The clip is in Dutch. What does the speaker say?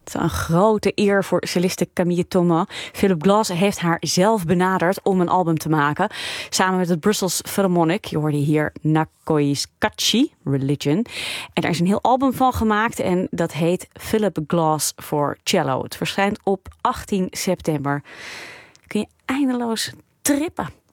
Het is een grote eer voor celliste Camille Thomas. Philip Glass heeft haar zelf benaderd om een album te maken. Samen met het Brussels Philharmonic. Je hoorde hier Nakoiskachi, Religion. En er is een heel album van gemaakt en dat heet Philip Glass for Cello. Het verschijnt op 18 september. Kun je eindeloos trippen.